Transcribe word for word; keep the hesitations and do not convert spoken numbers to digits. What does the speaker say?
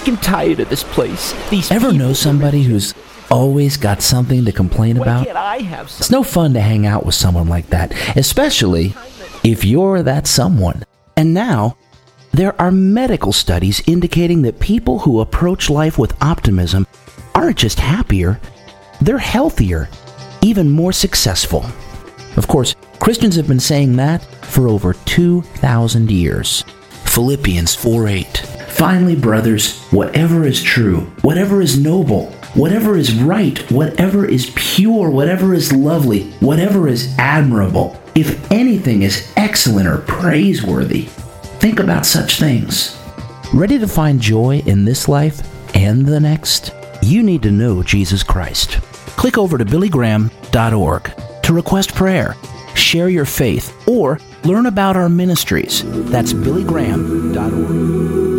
sick and tired of this place. These Ever know people- somebody who's always got something to complain Why about? can't I have It's some? no fun to hang out with someone like that, especially if you're that someone. And now, there are medical studies indicating that people who approach life with optimism aren't just happier, they're healthier, even more successful. Of course, Christians have been saying that for over two thousand years. Philippians four eight. Finally, brothers, whatever is true, whatever is noble, whatever is right, whatever is pure, whatever is lovely, whatever is admirable, if anything is excellent or praiseworthy, think about such things. Ready to find joy in this life and the next? You need to know Jesus Christ. Click over to billy graham dot org to request prayer, share your faith, or learn about our ministries. That's billy graham dot org.